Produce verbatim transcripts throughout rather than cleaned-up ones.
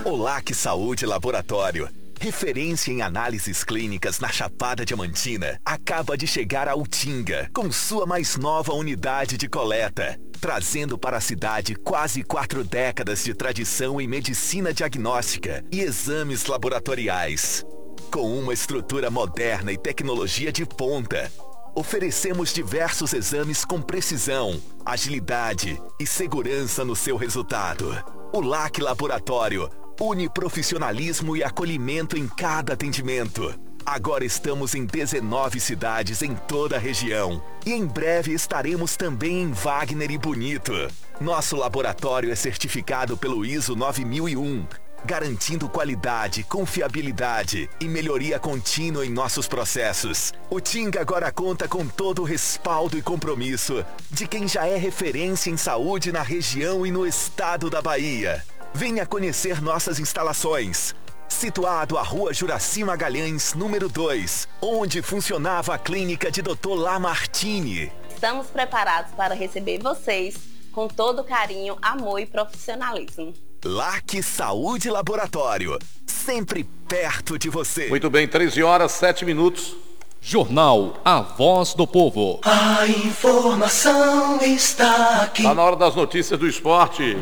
Olá, que Saúde Laboratório. Referência em análises clínicas na Chapada Diamantina, acaba de chegar a Utinga, com sua mais nova unidade de coleta, trazendo para a cidade quase quatro décadas de tradição em medicina diagnóstica e exames laboratoriais. Com uma estrutura moderna e tecnologia de ponta, oferecemos diversos exames com precisão, agilidade e segurança no seu resultado. O L A C Laboratório une profissionalismo e acolhimento em cada atendimento. Agora estamos em dezenove cidades em toda a região. E em breve estaremos também em Wagner e Bonito. Nosso laboratório é certificado pelo I S O nove mil e um, garantindo qualidade, confiabilidade e melhoria contínua em nossos processos. O Tinga agora conta com todo o respaldo e compromisso de quem já é referência em saúde na região e no estado da Bahia. Venha conhecer nossas instalações. Situado à Rua Juraci Magalhães, número dois, onde funcionava a clínica de doutor Lamartine. Estamos preparados para receber vocês com todo carinho, amor e profissionalismo. L A C Saúde Laboratório, sempre perto de você. Muito bem, treze horas, sete minutos. Jornal A Voz do Povo. A informação está aqui. Está na hora das notícias do esporte.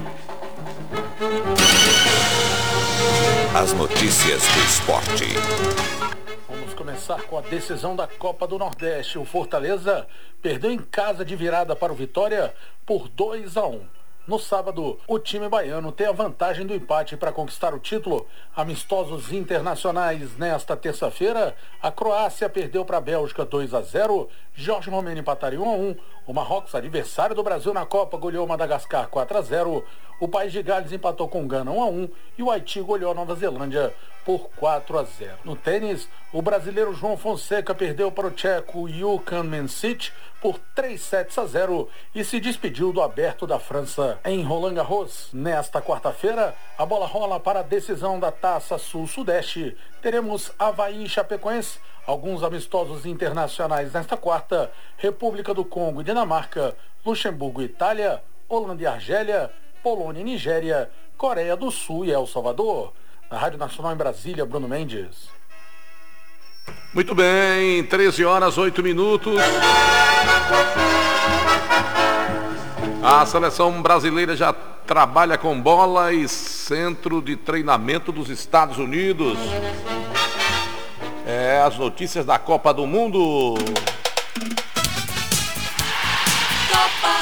As notícias do esporte. Vamos começar com a decisão da Copa do Nordeste. O Fortaleza perdeu em casa de virada para o Vitória por dois a um. No sábado, o time baiano tem a vantagem do empate para conquistar o título. Amistosos internacionais nesta terça-feira, a Croácia perdeu para a Bélgica dois a zero, Jorge Romeno empataria um a um, o Marrocos, adversário do Brasil na Copa, goleou o Madagascar quatro a zero, o País de Gales empatou com o Gana um a um e o Haiti goleou a Nova Zelândia por quatro a zero. No tênis, o brasileiro João Fonseca perdeu para o tcheco Jukan Mencic por três sets a zero e se despediu do Aberto da França em Roland Garros. Nesta quarta-feira, a bola rola para a decisão da Taça Sul-Sudeste. Teremos Avaí e Chapecoense, alguns amistosos internacionais nesta quarta, República do Congo e Dinamarca, Luxemburgo e Itália, Holanda e Argélia, Polônia e Nigéria, Coreia do Sul e El Salvador. Na Rádio Nacional em Brasília, Bruno Mendes. Muito bem, treze horas, oito minutos. A seleção brasileira já trabalha com bola e centro de treinamento dos Estados Unidos. É, as notícias da Copa do Mundo. Copa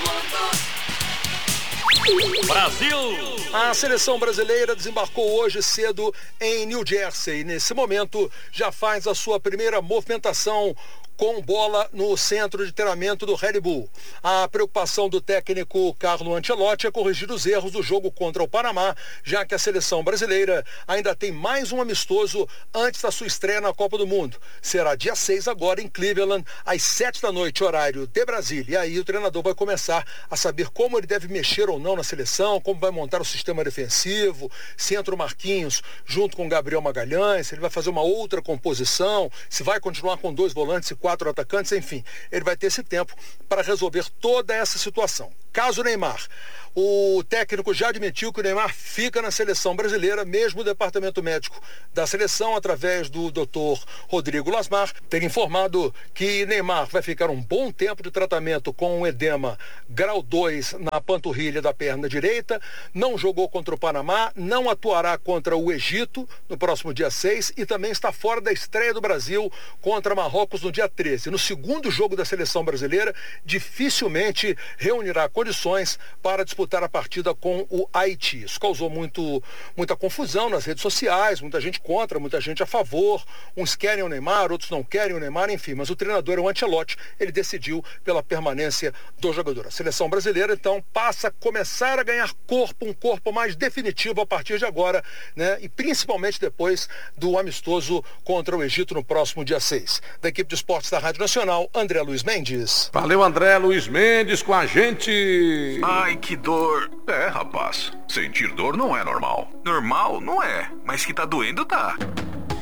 do Mundo. Brasil! A seleção brasileira desembarcou hoje cedo em New Jersey. Nesse momento, já faz a sua primeira movimentação com bola no centro de treinamento do Red Bull. A preocupação do técnico Carlo Ancelotti é corrigir os erros do jogo contra o Panamá, já que a seleção brasileira ainda tem mais um amistoso antes da sua estreia na Copa do Mundo. Será dia seis agora em Cleveland, às sete da noite, horário de Brasília. E aí o treinador vai começar a saber como ele deve mexer ou não na seleção, como vai montar o sistema defensivo, se entra o Marquinhos junto com o Gabriel Magalhães, se ele vai fazer uma outra composição, se vai continuar com dois volantes e quatro atacantes, enfim, ele vai ter esse tempo para resolver toda essa situação. Caso Neymar, o técnico já admitiu que o Neymar fica na seleção brasileira, mesmo o departamento médico da seleção, através do doutor Rodrigo Lasmar, ter informado que Neymar vai ficar um bom tempo de tratamento com um edema grau dois na panturrilha da perna direita, não jogou contra o Panamá, não atuará contra o Egito no próximo dia seis e também está fora da estreia do Brasil contra Marrocos no dia treze. No segundo jogo da seleção brasileira, dificilmente reunirá condições para disputar a partida com o Haiti. Isso causou muito, muita confusão nas redes sociais, muita gente contra, muita gente a favor, uns querem o Neymar, outros não querem o Neymar, enfim, mas o treinador é o Ancelotti, ele decidiu pela permanência do jogador. A seleção brasileira, então, passa a começar a ganhar corpo, um corpo mais definitivo a partir de agora, né, e principalmente depois do amistoso contra o Egito no próximo dia seis. Da equipe de esportes da Rádio Nacional, André Luiz Mendes. Valeu, André Luiz Mendes com a gente. Ai, que dor. É, rapaz, sentir dor não é normal. Normal não é, mas que tá doendo tá.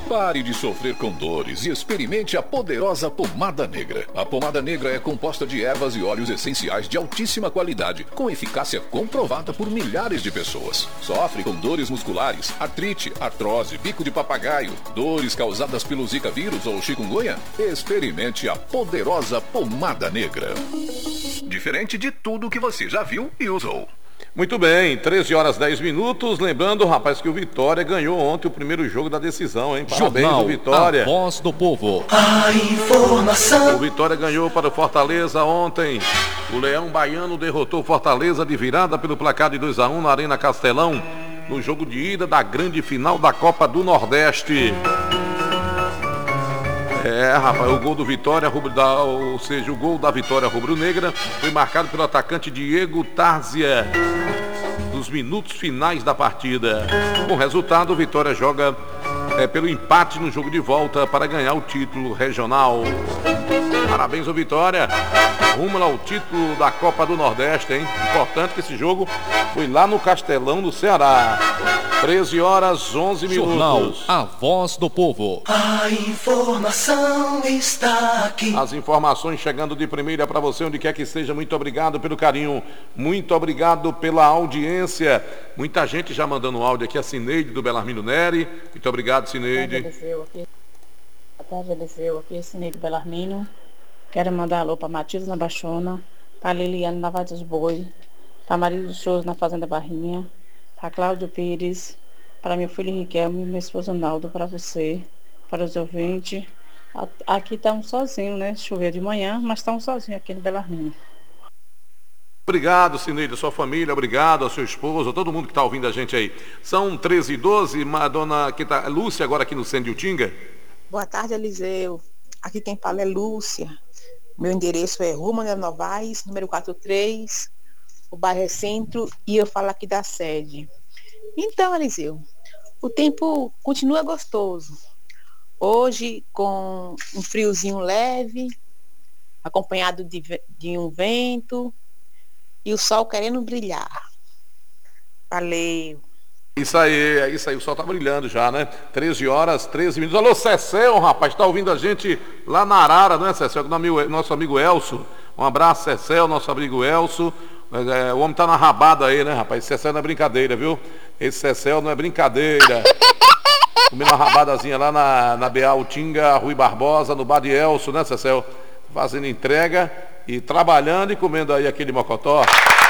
Pare de sofrer com dores e experimente a poderosa pomada negra. A pomada negra é composta de ervas e óleos essenciais de altíssima qualidade, com eficácia comprovada por milhares de pessoas. Sofre com dores musculares, artrite, artrose, bico de papagaio, dores causadas pelo Zika vírus ou chikungunya? Experimente a poderosa pomada negra. Diferente de tudo que você já viu e usou. Muito bem, treze horas dez minutos. Lembrando, rapaz, que o Vitória ganhou ontem o primeiro jogo da decisão, hein? Parabéns, Jornal o Vitória. A Voz do Povo. A informação. O Vitória ganhou para o Fortaleza ontem. O Leão Baiano derrotou o Fortaleza de virada pelo placar de dois a um na Arena Castelão, no jogo de ida da grande final da Copa do Nordeste. É, rapaz, o gol do Vitória, ou seja, o gol da Vitória rubro-negra foi marcado pelo atacante Diego Tarzia, nos minutos finais da partida. Com o resultado, o Vitória joga é, pelo empate no jogo de volta para ganhar o título regional. Parabéns ao Vitória, rumo ao título da Copa do Nordeste, hein? Importante que esse jogo foi lá no Castelão, no Ceará. treze horas, onze Jornal minutos. A Voz do Povo. A informação está aqui. As informações chegando de primeira para você, onde quer que seja. Muito obrigado pelo carinho, muito obrigado pela audiência. Muita gente já mandando um áudio aqui, a Cineide do Belarmino Neri. Muito obrigado, Cineide. Boa tarde, Eliseu. Aqui é Cineide Belarmino. Quero mandar alô para Matilde na Baixona, para Liliane na Vaz dos Boi, para Maria dos Shows na Fazenda Barrinha, para Cláudio Pires, para meu filho Riquelme e meu esposo Naldo, para você, para os ouvintes. Aqui estamos sozinhos, né? Choveu de manhã, mas estamos sozinhos aqui no Belarmino. Obrigado, Cineide, a sua família, obrigado ao seu esposo, a todo mundo que está ouvindo a gente aí. São treze e doze, Madonna, que tá, Lúcia agora aqui no Centro de Utinga. Boa tarde, Eliseu. Aqui quem fala é Lúcia. Meu endereço é Rua Manuel Novaes, número quatro e três, o bairro é Centro, e eu falo aqui da sede. Então, Eliseu, o tempo continua gostoso. Hoje, com um friozinho leve, acompanhado de, de um vento, e o sol querendo brilhar. Valeu. Isso aí, é isso aí, o sol tá brilhando já, né? treze horas, treze minutos. Alô, Cecel, rapaz, tá ouvindo a gente lá na Arara, não é, Cecel? Nosso amigo Elcio. Um abraço, Cecel, nosso amigo Elcio. É, o homem tá na rabada aí, né, rapaz? Cecel não é brincadeira, viu? Esse Cecel não é brincadeira. Comendo uma rabadazinha lá na, na B A Utinga, Rui Barbosa, no bar de Elcio, né, Cecel? Fazendo entrega e trabalhando e comendo aí aquele mocotó.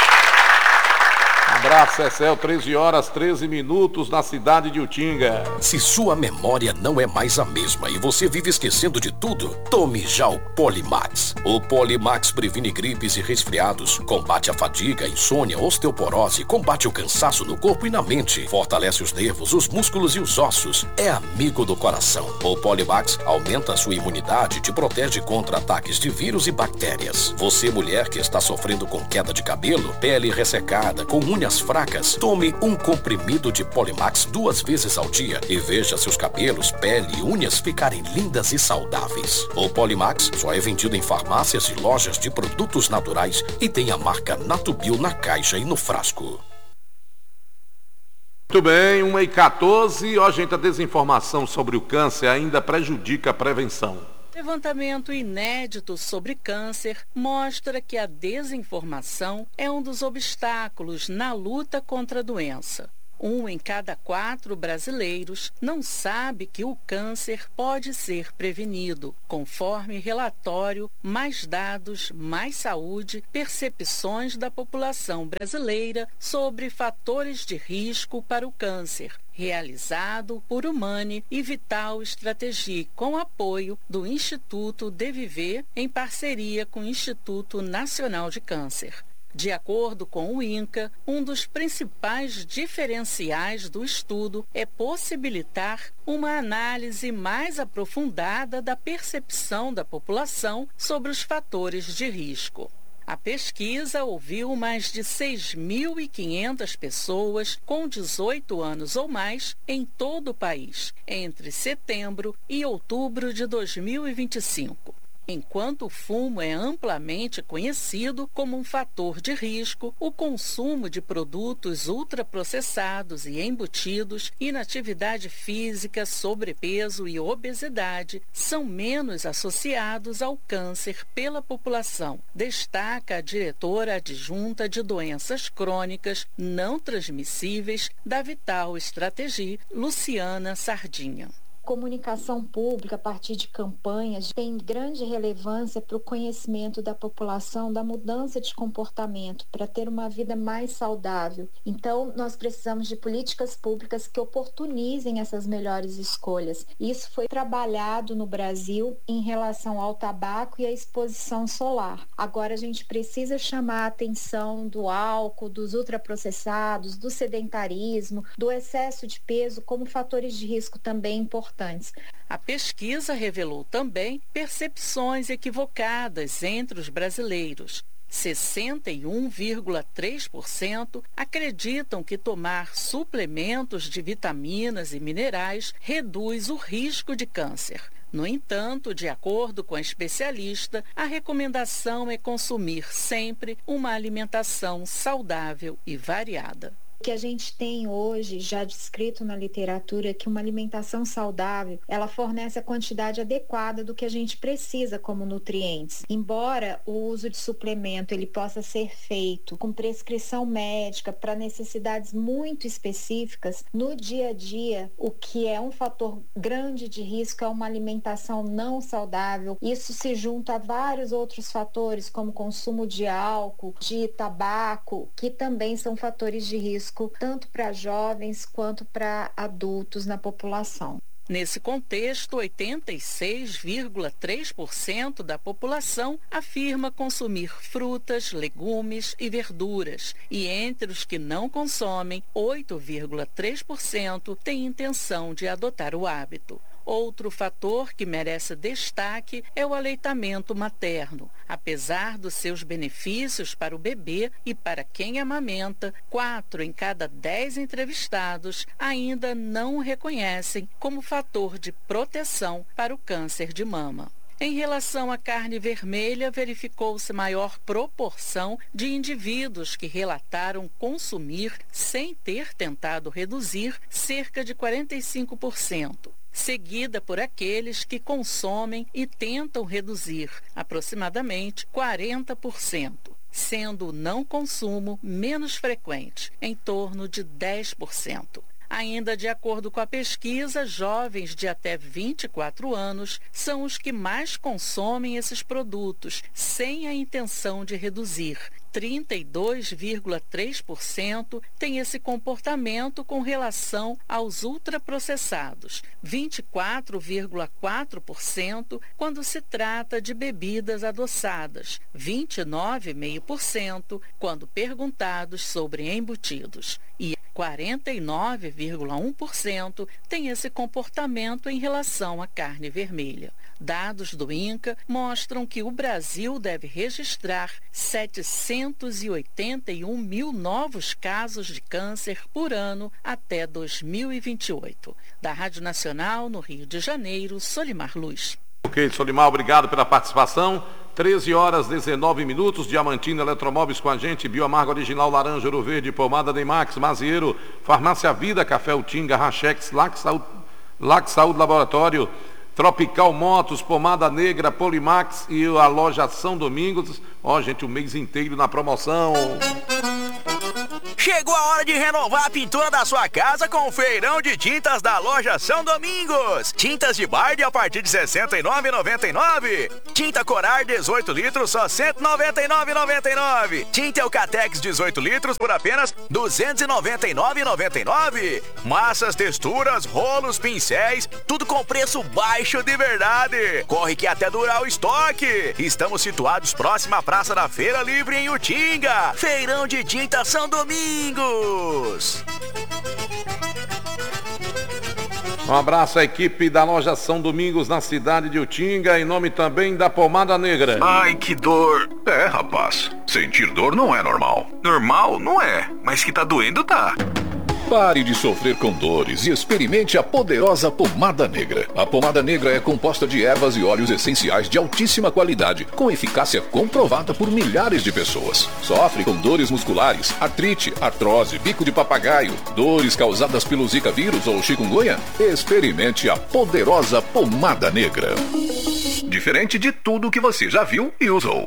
Abraço, Cecel, treze horas, treze minutos na cidade de Utinga. Se sua memória não é mais a mesma e você vive esquecendo de tudo, tome já o Polimax. O Polimax previne gripes e resfriados, combate a fadiga, insônia, osteoporose, combate o cansaço no corpo e na mente, fortalece os nervos, os músculos e os ossos, é amigo do coração. O Polimax aumenta a sua imunidade e te protege contra ataques de vírus e bactérias. Você, mulher que está sofrendo com queda de cabelo, pele ressecada, com unhas fracas, tome um comprimido de Polimax duas vezes ao dia e veja seus cabelos, pele e unhas ficarem lindas e saudáveis. O Polimax só é vendido em farmácias e lojas de produtos naturais e tem a marca Natubio na caixa e no frasco. Muito bem, uma e quatorze. Ó, gente, a desinformação sobre o câncer ainda prejudica a prevenção. Levantamento inédito sobre câncer mostra que a desinformação é um dos obstáculos na luta contra a doença. Um em cada quatro brasileiros não sabe que o câncer pode ser prevenido. Conforme relatório Mais Dados, Mais Saúde, percepções da população brasileira sobre fatores de risco para o câncer, realizado por Humane e Vital Strategie, com apoio do Instituto De Viver, em parceria com o Instituto Nacional de Câncer. De acordo com o INCA, um dos principais diferenciais do estudo é possibilitar uma análise mais aprofundada da percepção da população sobre os fatores de risco. A pesquisa ouviu mais de seis mil e quinhentas pessoas com dezoito anos ou mais em todo o país, entre setembro e outubro de dois mil e vinte e cinco. Enquanto o fumo é amplamente conhecido como um fator de risco, o consumo de produtos ultraprocessados e embutidos, inatividade física, sobrepeso e obesidade são menos associados ao câncer pela população, destaca a diretora adjunta de doenças crônicas não transmissíveis da Vital Strategie, Luciana Sardinha. Comunicação pública a partir de campanhas tem grande relevância para o conhecimento da população da mudança de comportamento, para ter uma vida mais saudável. Então, nós precisamos de políticas públicas que oportunizem essas melhores escolhas. Isso foi trabalhado no Brasil em relação ao tabaco e à exposição solar. Agora, a gente precisa chamar a atenção do álcool, dos ultraprocessados, do sedentarismo, do excesso de peso como fatores de risco também importantes. A pesquisa revelou também percepções equivocadas entre os brasileiros. sessenta e um vírgula três por cento acreditam que tomar suplementos de vitaminas e minerais reduz o risco de câncer. No entanto, de acordo com a especialista, a recomendação é consumir sempre uma alimentação saudável e variada. O que a gente tem hoje, já descrito na literatura, é que uma alimentação saudável, ela fornece a quantidade adequada do que a gente precisa como nutrientes. Embora o uso de suplemento ele possa ser feito com prescrição médica para necessidades muito específicas, no dia a dia, o que é um fator grande de risco é uma alimentação não saudável. Isso se junta a vários outros fatores, como consumo de álcool, de tabaco, que também são fatores de risco tanto para jovens quanto para adultos na população. Nesse contexto, oitenta e seis vírgula três por cento da população afirma consumir frutas, legumes e verduras, e entre os que não consomem, oito vírgula três por cento têm intenção de adotar o hábito. Outro fator que merece destaque é o aleitamento materno. Apesar dos seus benefícios para o bebê e para quem amamenta, quatro em cada dez entrevistados ainda não o reconhecem como fator de proteção para o câncer de mama. Em relação à carne vermelha, verificou-se maior proporção de indivíduos que relataram consumir sem ter tentado reduzir, cerca de quarenta e cinco por cento. Seguida por aqueles que consomem e tentam reduzir, aproximadamente quarenta por cento, sendo o não consumo menos frequente, em torno de dez por cento. Ainda de acordo com a pesquisa, jovens de até vinte e quatro anos são os que mais consomem esses produtos, sem a intenção de reduzir. trinta e dois vírgula três por cento tem esse comportamento com relação aos ultraprocessados, vinte e quatro vírgula quatro por cento quando se trata de bebidas adoçadas, vinte e nove vírgula cinco por cento quando perguntados sobre embutidos e quarenta e nove vírgula um por cento tem esse comportamento em relação à carne vermelha. Dados do INCA mostram que o Brasil deve registrar setecentos e oitenta e um mil novos casos de câncer por ano até dois mil e vinte e oito. Da Rádio Nacional, no Rio de Janeiro, Solimar Luz. Ok, Solimar, obrigado pela participação. treze horas, dezenove minutos, Diamantina Eletromóveis com a gente, Bioamarga Original, Laranja, Ouro Verde, Pomada Demax, Mazieiro, Farmácia Vida, Café Utinga, Rachex, Lac Saúde, Lac Saúde Laboratório, Tropical Motos, Pomada Negra, Polimax e a loja São Domingos. Ó, gente, o mês inteiro na promoção. Chegou a hora de renovar a pintura da sua casa com o feirão de tintas da loja São Domingos. Tintas de Bard a partir de sessenta e nove reais e noventa e nove centavos. Tinta Corar dezoito litros só cento e noventa e nove reais e noventa e nove centavos. Tinta Eucatex dezoito litros por apenas duzentos e noventa e nove reais e noventa e nove centavos. Massas, texturas, rolos, pincéis, tudo com preço baixo de verdade. Corre que até durar o estoque. Estamos situados próximo à Praça da Feira Livre em Utinga. Feirão de Tinta São Domingos. Um abraço à equipe da loja São Domingos na cidade de Utinga, em nome também da Pomada Negra. Ai, que dor. É, rapaz, sentir dor não é normal. Normal não é, mas que tá doendo tá. Pare de sofrer com dores e experimente a poderosa pomada negra. A pomada negra é composta de ervas e óleos essenciais de altíssima qualidade, com eficácia comprovada por milhares de pessoas. Sofre com dores musculares, artrite, artrose, bico de papagaio, dores causadas pelo Zika vírus ou chikungunya? Experimente a poderosa pomada negra. Diferente de tudo que você já viu e usou.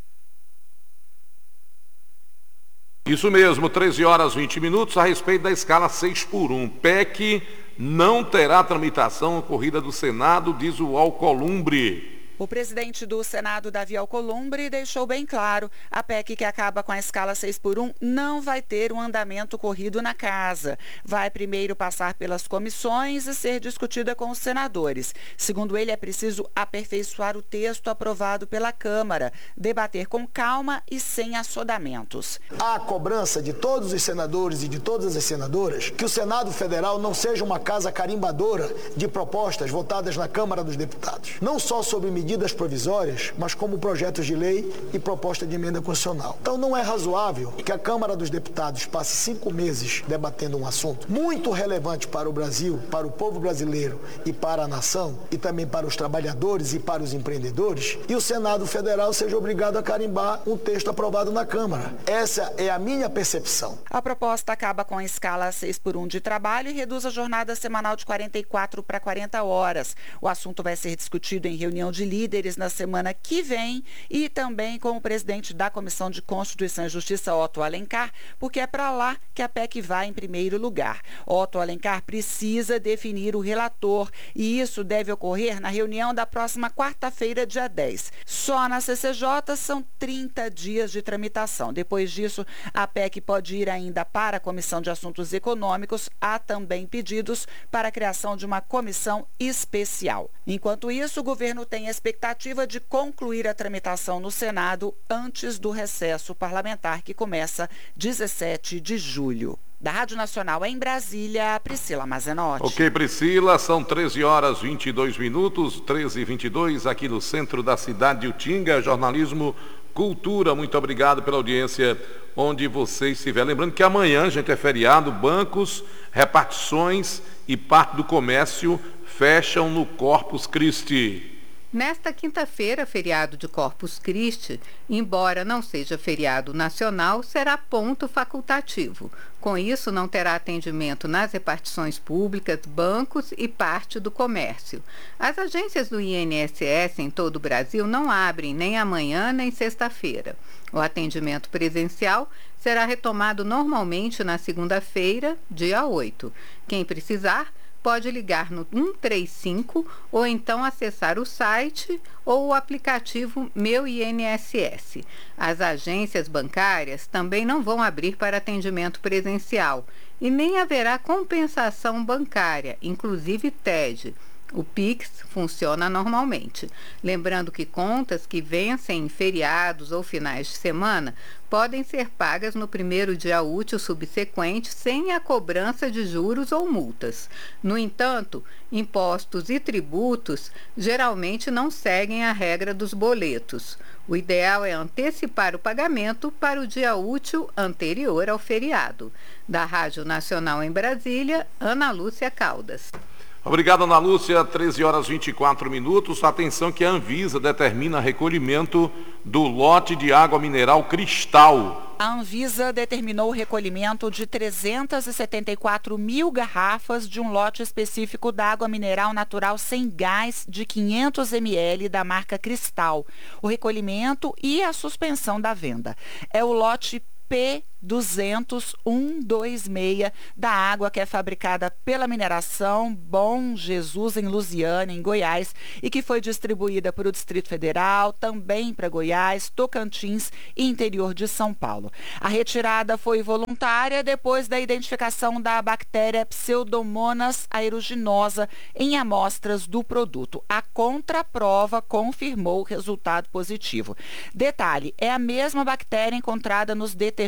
Isso mesmo, treze horas e vinte minutos, a respeito da escala seis por um. P E C não terá tramitação ocorrida do Senado, diz o Alcolumbre. O presidente do Senado, Davi Alcolumbre, deixou bem claro, a P E C que acaba com a escala seis por um não vai ter um andamento corrido na casa. Vai primeiro passar pelas comissões e ser discutida com os senadores. Segundo ele, é preciso aperfeiçoar o texto aprovado pela Câmara, debater com calma e sem assodamentos. Há a cobrança de todos os senadores e de todas as senadoras que o Senado Federal não seja uma casa carimbadora de propostas votadas na Câmara dos Deputados. Não só sobre medidas medidas provisórias, mas como projetos de lei e proposta de emenda constitucional. Então não é razoável que a Câmara dos Deputados passe cinco meses debatendo um assunto muito relevante para o Brasil, para o povo brasileiro e para a nação, e também para os trabalhadores e para os empreendedores, e o Senado Federal seja obrigado a carimbar um texto aprovado na Câmara. Essa é a minha percepção. A proposta acaba com a escala seis por um de trabalho e reduz a jornada semanal de quarenta e quatro para quarenta horas. O assunto vai ser discutido em reunião de líderes na semana que vem e também com o presidente da Comissão de Constituição e Justiça, Otto Alencar, porque é para lá que a P E C vai em primeiro lugar. Otto Alencar precisa definir o relator e isso deve ocorrer na reunião da próxima quarta-feira, dia dez. Só na C C J são trinta dias de tramitação. Depois disso, a P E C pode ir ainda para a Comissão de Assuntos Econômicos. Há também pedidos para a criação de uma comissão especial. Enquanto isso, o governo tem a expectativa de concluir a tramitação no Senado antes do recesso parlamentar, que começa dezessete de julho. Da Rádio Nacional em Brasília, Priscila Mazenotti. Ok, Priscila, são treze horas e vinte e dois minutos, treze e vinte e dois, aqui no centro da cidade de Utinga, jornalismo Cultura. Muito obrigado pela audiência onde você estiver. Lembrando que amanhã, gente, é feriado, bancos, repartições e parte do comércio fecham no Corpus Christi. Nesta quinta-feira, feriado de Corpus Christi, embora não seja feriado nacional, será ponto facultativo. Com isso, não terá atendimento nas repartições públicas, bancos e parte do comércio. As agências do I N S S em todo o Brasil não abrem nem amanhã nem sexta-feira. O atendimento presencial será retomado normalmente na segunda-feira, dia oito. Quem precisar, pode ligar no um três cinco ou então acessar o site ou o aplicativo Meu I N S S. As agências bancárias também não vão abrir para atendimento presencial e nem haverá compensação bancária, inclusive T E D. O Pix funciona normalmente. Lembrando que contas que vencem em feriados ou finais de semana podem ser pagas no primeiro dia útil subsequente sem a cobrança de juros ou multas. No entanto, impostos e tributos geralmente não seguem a regra dos boletos. O ideal é antecipar o pagamento para o dia útil anterior ao feriado. Da Rádio Nacional em Brasília, Ana Lúcia Caldas. Obrigado, Ana Lúcia. treze horas e vinte e quatro minutos. Atenção que a Anvisa determina recolhimento do lote de água mineral Cristal. A Anvisa determinou o recolhimento de trezentas e setenta e quatro mil garrafas de um lote específico da água mineral natural sem gás de quinhentos mililitros da marca Cristal. O recolhimento e a suspensão da venda. É o lote P duzentos um dois seis da água que é fabricada pela mineração Bom Jesus em Lusiânia, em Goiás, e que foi distribuída para o Distrito Federal, também para Goiás, Tocantins e interior de São Paulo. A retirada foi voluntária depois da identificação da bactéria Pseudomonas aeruginosa em amostras do produto. A contraprova confirmou o resultado positivo. Detalhe, é a mesma bactéria encontrada nos detergentes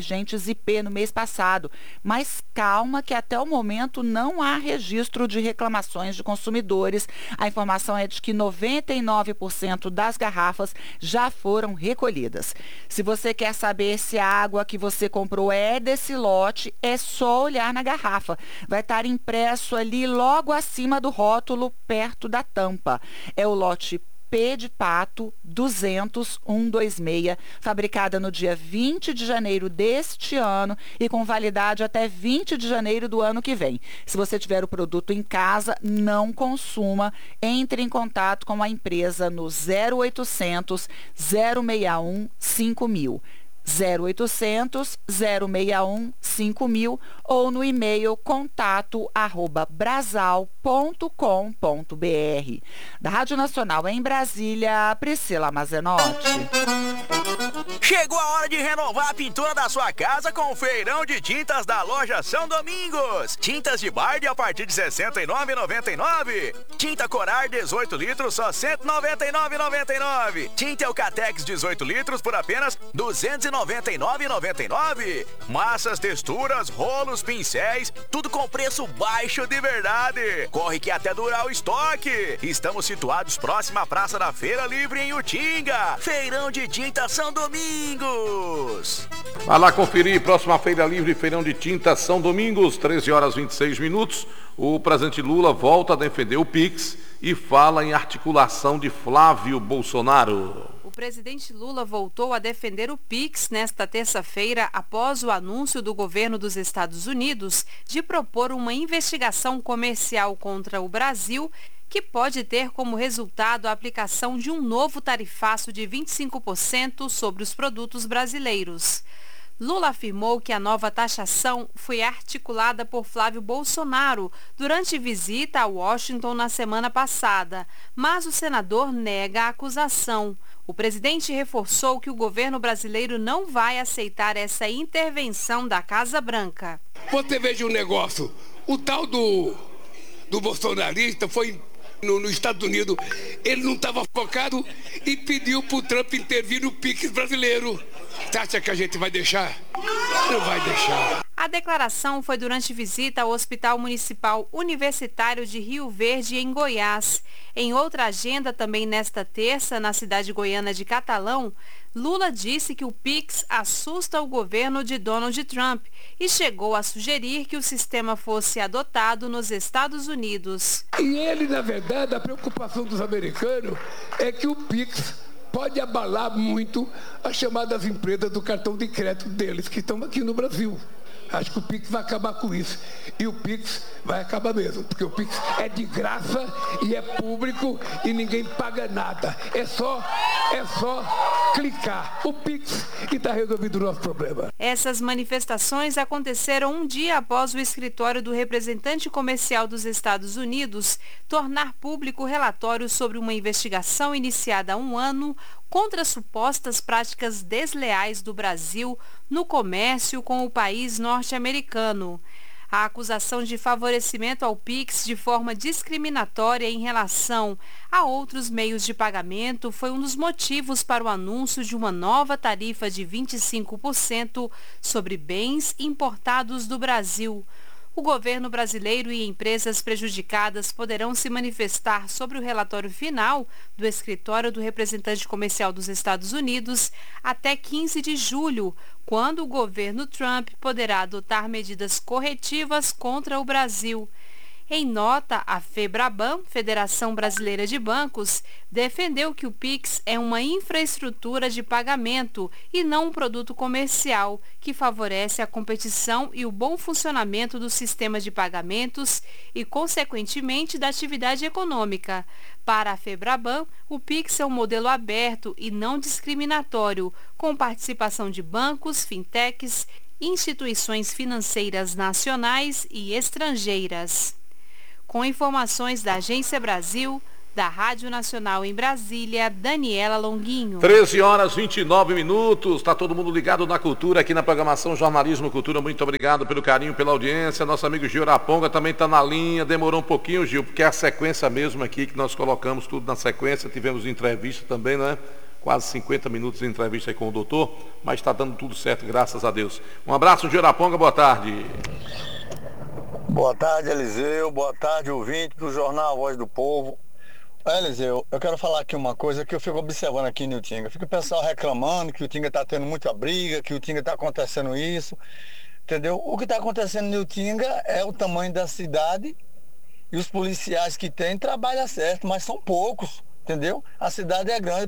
unidades I P no mês passado. Mas calma que até o momento não há registro de reclamações de consumidores. A informação é de que noventa e nove por cento das garrafas já foram recolhidas. Se você quer saber se a água que você comprou é desse lote, é só olhar na garrafa. Vai estar impresso ali logo acima do rótulo, perto da tampa. É o lote P de Pato duzentos mil cento e vinte e seis, fabricada no dia vinte de janeiro deste ano e com validade até vinte de janeiro do ano que vem. Se você tiver o produto em casa, não consuma. Entre em contato com a empresa no zero oitocentos, zero seis um, cinco mil. zero oitocentos, zero seis um, cinco mil ou no e-mail contato arroba brasal ponto com ponto br. Da Rádio Nacional em Brasília, Priscila Mazenotti. Chegou a hora de renovar a pintura da sua casa com o feirão de tintas da loja São Domingos. Tintas de Bardi a partir de sessenta e nove reais e noventa e nove centavos. Tinta Corar dezoito litros só cento e noventa e nove reais e noventa e nove centavos. Tinta Eucatex dezoito litros por apenas duzentos e noventa e nove reais e noventa e nove centavos. Massas, texturas, rolos, pincéis, tudo com preço baixo de verdade. Corre que até durar o estoque. Estamos situados próximo à Praça da Feira Livre em Utinga. Feirão de Tinta São Domingos. Vai lá conferir, próxima Feira Livre, Feirão de Tinta São Domingos, treze horas e vinte e seis minutos. O presidente Lula volta a defender o Pix e fala em articulação de Flávio Bolsonaro. O presidente Lula voltou a defender o Pix nesta terça-feira após o anúncio do governo dos Estados Unidos de propor uma investigação comercial contra o Brasil que pode ter como resultado a aplicação de um novo tarifaço de vinte e cinco por cento sobre os produtos brasileiros. Lula afirmou que a nova taxação foi articulada por Flávio Bolsonaro durante visita a Washington na semana passada, mas o senador nega a acusação. O presidente reforçou que o governo brasileiro não vai aceitar essa intervenção da Casa Branca. Você veja um negócio, o tal do, do bolsonarista foi no, nos Estados Unidos, ele não estava focado e pediu para o Trump intervir no Pix brasileiro. Você acha que a gente vai deixar? Não vai deixar. A declaração foi durante visita ao Hospital Municipal Universitário de Rio Verde, em Goiás. Em outra agenda, também nesta terça, na cidade goiana de Catalão, Lula disse que o Pix assusta o governo de Donald Trump e chegou a sugerir que o sistema fosse adotado nos Estados Unidos. E ele, na verdade, a preocupação dos americanos é que o Pix pode abalar muito as chamadas empresas do cartão de crédito deles, que estão aqui no Brasil. Acho que o Pix vai acabar com isso. E o Pix vai acabar mesmo, porque o Pix é de graça e é público e ninguém paga nada. É só, é só clicar. O Pix que está resolvido o nosso problema. Essas manifestações aconteceram um dia após o escritório do representante comercial dos Estados Unidos tornar público o relatório sobre uma investigação iniciada há um ano contra supostas práticas desleais do Brasil no comércio com o país norte-americano. A acusação de favorecimento ao Pix de forma discriminatória em relação a outros meios de pagamento foi um dos motivos para o anúncio de uma nova tarifa de vinte e cinco por cento sobre bens importados do Brasil. O governo brasileiro e empresas prejudicadas poderão se manifestar sobre o relatório final do escritório do representante comercial dos Estados Unidos até quinze de julho, quando o governo Trump poderá adotar medidas corretivas contra o Brasil. Em nota, a FEBRABAN, Federação Brasileira de Bancos, defendeu que o Pix é uma infraestrutura de pagamento e não um produto comercial, que favorece a competição e o bom funcionamento do sistema de pagamentos e, consequentemente, da atividade econômica. Para a FEBRABAN, o Pix é um modelo aberto e não discriminatório, com participação de bancos, fintechs, instituições financeiras nacionais e estrangeiras. Com informações da Agência Brasil, da Rádio Nacional em Brasília, Daniela Longuinho. treze horas e vinte e nove minutos, está todo mundo ligado na cultura, aqui na programação Jornalismo Cultura. Muito obrigado pelo carinho, pela audiência. Nosso amigo Gil Araponga também está na linha, demorou um pouquinho, Gil, porque é a sequência mesmo aqui, que nós colocamos tudo na sequência, tivemos entrevista também, né? quase cinquenta minutos de entrevista aí com o doutor, mas está dando tudo certo, graças a Deus. Um abraço de Araponga, boa tarde. Boa tarde, Eliseu, boa tarde, ouvinte do Jornal Voz do Povo. Eliseu, eu quero falar aqui uma coisa que eu fico observando aqui em Utinga. Fica o pessoal reclamando que o Utinga está tendo muita briga, que o Utinga está acontecendo isso, entendeu? O que está acontecendo em Utinga é o tamanho da cidade e os policiais que tem trabalham certo, mas são poucos, entendeu? A cidade é grande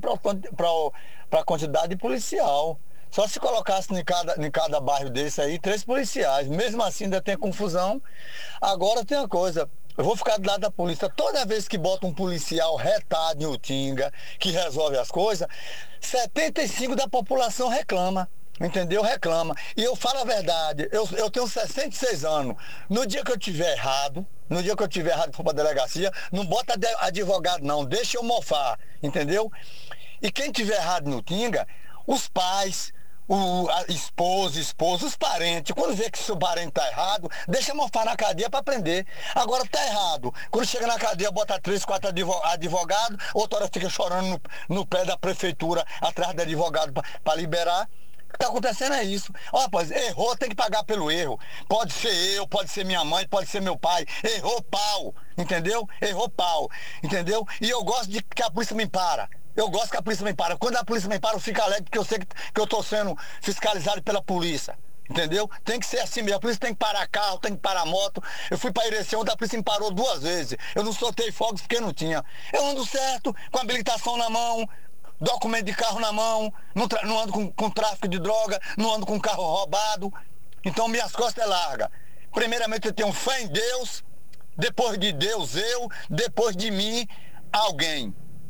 para a quantidade de policial. Só se colocasse em cada, em cada bairro desse aí, três policiais. Mesmo assim ainda tem confusão. Agora tem uma coisa, eu vou ficar do lado da polícia. Toda vez que bota um policial retado em Utinga, que resolve as coisas, setenta e cinco por cento da população reclama. Entendeu? Reclama. E eu falo a verdade, eu, eu tenho sessenta e seis anos. No dia que eu tiver errado, no dia que eu tiver errado e for pra delegacia, não bota advogado não, deixa eu mofar, entendeu? E quem tiver errado no Utinga, os pais, o, a esposa, esposa, os parentes, quando vê que seu parente tá errado, deixa mofar na cadeia para prender. Agora tá errado. Quando chega na cadeia, bota três, quatro advogados, outra hora fica chorando no, no pé da prefeitura, atrás do advogado para liberar. O que tá acontecendo é isso. Ó, rapaz, errou, tem que pagar pelo erro. Pode ser eu, pode ser minha mãe, pode ser meu pai. Errou, pau. Entendeu? Errou, pau. Entendeu? E eu gosto de que a polícia me para. Eu gosto que a polícia me para. Quando a polícia me para, eu fico alegre porque eu sei que, que eu tô sendo fiscalizado pela polícia. Entendeu? Tem que ser assim mesmo. A polícia tem que parar carro, tem que parar moto. Eu fui para Irecê, onde a polícia me parou duas vezes. Eu não soltei fogos porque não tinha. Eu ando certo, com a habilitação na mão, documento de carro na mão, não, não ando com, com tráfico de droga, não ando com carro roubado. Então minhas costas é larga. Primeiramente eu tenho fé em Deus, depois de Deus eu, depois de mim, alguém.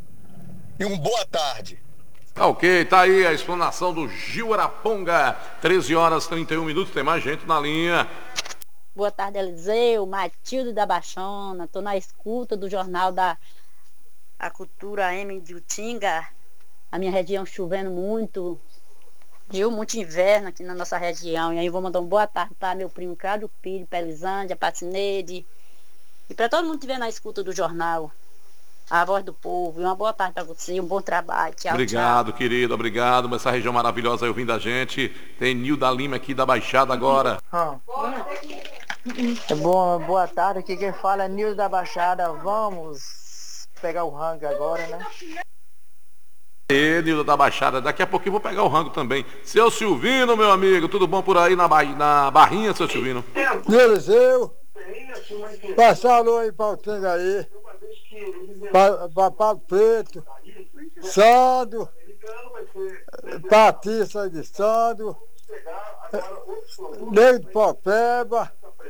E uma boa tarde. Ok, tá aí a explanação do Gil Araponga. treze horas e trinta e um minutos, tem mais gente na linha. Boa tarde, Eliseu, Matilde da Baixona. Tô na escuta do jornal da a Cultura M de Utinga. A minha região chovendo muito, viu? Muito inverno aqui na nossa região. E aí vou mandar uma boa tarde para meu primo Cláudio Filho, para Elisângea, para Cineide. E para todo mundo que estiver na escuta do jornal, a Voz do Povo. E uma boa tarde para você, um bom trabalho. Tchau, obrigado, tchau. Querido, obrigado. Essa região maravilhosa aí ouvindo a gente. Tem Nilda Lima aqui da Baixada agora. Ah. É bom, boa tarde. Aqui quem fala é Nilda da Baixada. Vamos pegar o rango agora, né? E Nilda da Baixada, daqui a pouquinho eu vou pegar o rango também. Seu Silvino, meu amigo, tudo bom por aí na, ba... na Barrinha, seu Silvino? Eliseu, passar alô aí pra Utinga aí, pra Paulo Preto, Sandro, Patrícia de Sandro, Nego de Popeba,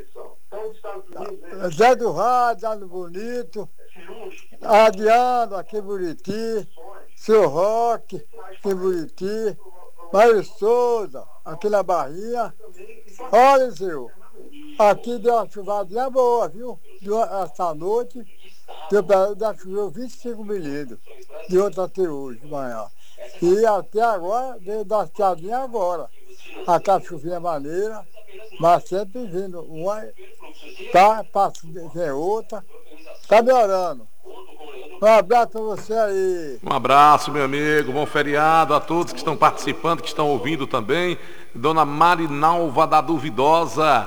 Zé do Rádio, Ano Bonito, Adiano, aqui em Buriti, Seu Roque, aqui em Buriti, Mário Souza, aqui na Bahia. Olha, Zé, aqui deu uma chuvadinha boa, viu? Deu essa noite, deu, deu, choveu vinte e cinco milímetros, de ontem até hoje, de manhã. E até agora, deu uma chiadinha agora. Aquela chuvinha maneira, mas sempre vindo uma, tá, passa, vem outra, tá melhorando. Um abraço pra você aí. Um abraço, meu amigo. Bom feriado a todos que estão participando, que estão ouvindo também. Dona Marinalva da Duvidosa.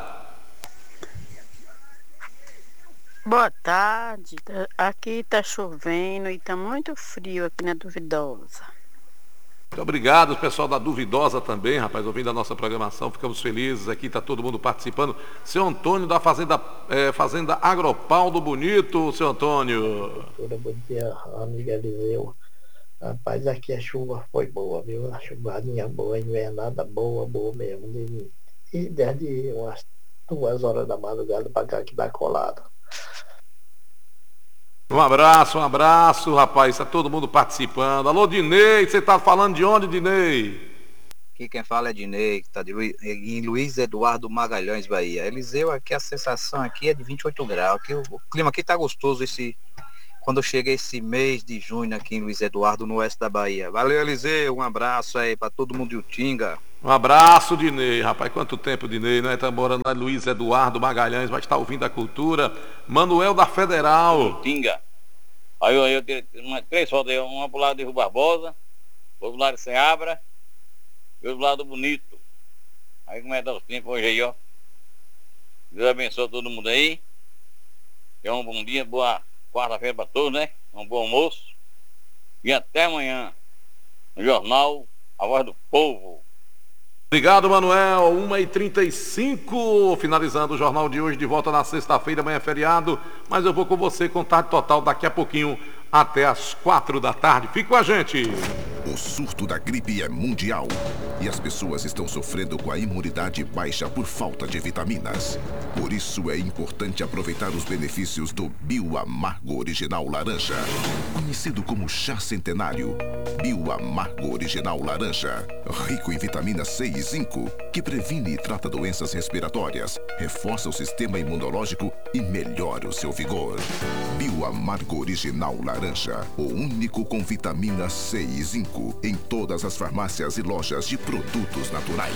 Boa tarde. Aqui tá chovendo e tá muito frio aqui na Duvidosa. Muito obrigado, pessoal da Duvidosa também, rapaz, ouvindo a nossa programação, ficamos felizes aqui, tá todo mundo participando. Seu Antônio da Fazenda, é, Fazenda Agropau do Bonito, seu Antônio. Bom dia, amiga Eliseu. Rapaz, aqui a chuva foi boa, viu? A chuvadinha boa, invernada boa, boa mesmo. E desde umas duas horas da madrugada pra cá que dá colado. Um abraço, um abraço, rapaz, tá todo mundo participando. Alô, Dinei, você tá falando de onde, Dinei? Aqui quem fala é Dinei, que tá de Lu... em Luiz Eduardo Magalhães, Bahia. Eliseu, aqui a sensação aqui é de vinte e oito graus, aqui, o clima aqui tá gostoso esse... quando chega esse mês de junho aqui em Luiz Eduardo, no oeste da Bahia. Valeu, Eliseu, um abraço aí pra todo mundo de Utinga. Um abraço, Dinei, rapaz, quanto tempo, Dinei, né? Tá morando lá em Luiz Eduardo Magalhães, vai estar ouvindo a cultura. Manuel da Federal. Utinga. Aí eu, eu tenho uma, três fotos aí, uma pro lado de Rio Barbosa, Vou do lado de Seabra, eu do lado bonito. Aí como é que tá os tempos hoje aí, ó. Deus abençoe todo mundo aí. Tenha um bom dia, boa quarta-feira para todos, né? Um bom almoço. E até amanhã no Jornal A Voz do Povo. Obrigado, Manuel. uma e trinta e cinco, finalizando o jornal de hoje, de volta na sexta-feira, amanhã é feriado, mas eu vou com você com tarde total daqui a pouquinho, até as quatro da tarde. Fique com a gente. O surto da gripe é mundial e as pessoas estão sofrendo com a imunidade baixa por falta de vitaminas. Por isso é importante aproveitar os benefícios do Bioamargo Original Laranja, conhecido como chá centenário. Bioamargo Original Laranja, rico em vitamina C e zinco, que previne e trata doenças respiratórias, reforça o sistema imunológico e melhora o seu vigor. Bioamargo Original Laranja, o único com vitamina C e zinco, em todas as farmácias e lojas de produtos naturais.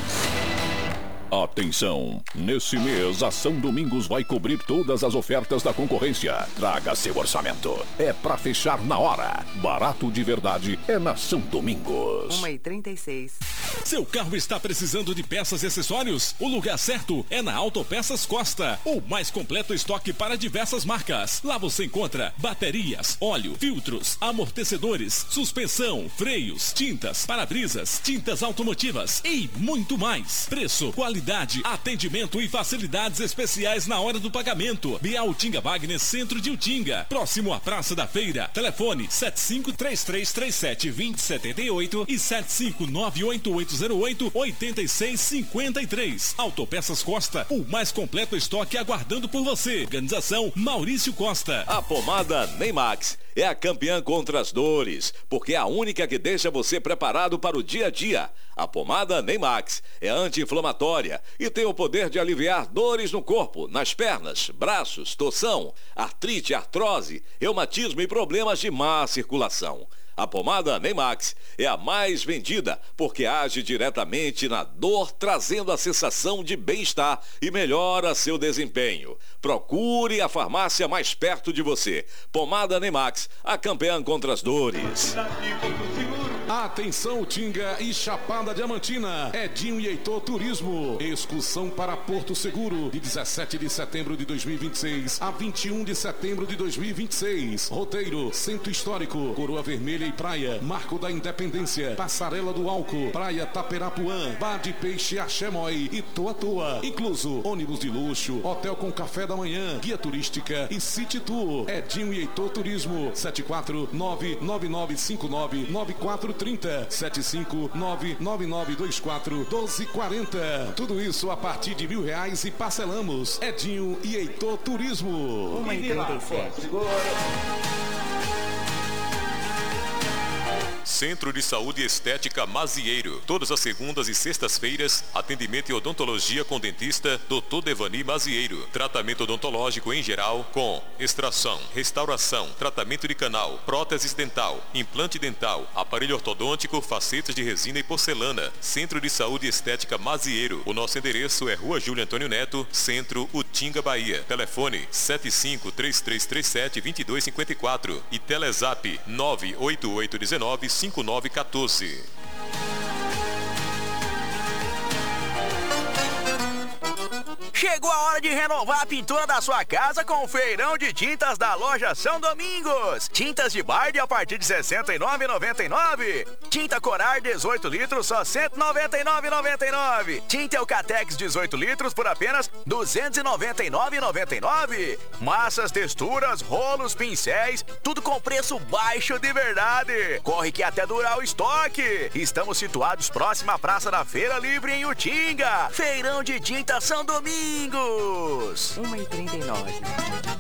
Atenção! Nesse mês, a Ação Domingos vai cobrir todas as ofertas da concorrência. Traga seu orçamento. É pra fechar na hora. Barato de verdade é na Ação Domingos. uma e trinta e seis. Seu carro está precisando de peças e acessórios? O lugar certo é na Autopeças Costa. O mais completo estoque para diversas marcas. Lá você encontra baterias, óleo, filtros, amortecedores, suspensão, freios, tintas, para-brisas, tintas automotivas e muito mais. Preço, qualidade, atendimento e facilidades especiais na hora do pagamento. Bial Utinga Wagner, centro de Utinga, próximo à Praça da Feira. Telefone sete cinco três três três sete dois zero sete oito e sete cinco nove oito oito zero oito oito seis cinco três. Autopeças Costa, o mais completo estoque aguardando por você. Organização Maurício Costa. A pomada Neymax é a campeã contra as dores, porque é a única que deixa você preparado para o dia a dia. A pomada Neymax é anti-inflamatória e tem o poder de aliviar dores no corpo, nas pernas, braços, torção, artrite, artrose, reumatismo e problemas de má circulação. A pomada Neymax é a mais vendida porque age diretamente na dor, trazendo a sensação de bem-estar e melhora seu desempenho. Procure a farmácia mais perto de você. Pomada Neymax, a campeã contra as dores. Atenção, Tinga e Chapada Diamantina. Edinho e Heitor Turismo. Excursão para Porto Seguro, de dezessete de setembro de dois mil e vinte e seis a vinte e um de setembro de dois mil e vinte e seis. Roteiro: Centro Histórico, Coroa Vermelha e Praia, Marco da Independência, Passarela do Álcool, Praia Taperapuã, Bar de Peixe Axemói e Toa Toa. Incluso ônibus de luxo, hotel com café da manhã, guia turística e City Tour. Edinho e Heitor Turismo. sete quatro nove nove nove cinco nove nove quatro três zero sete cinco nove nove nove dois quatro um dois quatro zero. Tudo isso a partir de mil reais e parcelamos. Edinho e Heitor Turismo. uma e trinta e sete. Centro de Saúde Estética Mazieiro. Todas as segundas e sextas-feiras, atendimento e odontologia com dentista doutor Devani Mazieiro. Tratamento odontológico em geral com extração, restauração, tratamento de canal, próteses dental, implante dental, aparelho ortodôntico, facetas de resina e porcelana. Centro de Saúde Estética Mazieiro. O nosso endereço é Rua Júlio Antônio Neto, Centro, Utinga, Bahia. Telefone sete cinco três três três sete dois dois cinco quatro e Telezap nove oito oito um nove cinco nove um quatro. Chegou a hora de renovar a pintura da sua casa com o feirão de tintas da loja São Domingos. Tintas de Bard a partir de sessenta e nove reais e noventa e nove centavos. Tinta Corar dezoito litros só cento e noventa e nove reais e noventa e nove centavos. Tinta Eucatex dezoito litros por apenas duzentos e noventa e nove reais e noventa e nove centavos. Massas, texturas, rolos, pincéis, tudo com preço baixo de verdade. Corre que até durar o estoque. Estamos situados próximo à Praça da Feira Livre em Utinga. Feirão de Tinta São Domingos. uma e trinta e nove.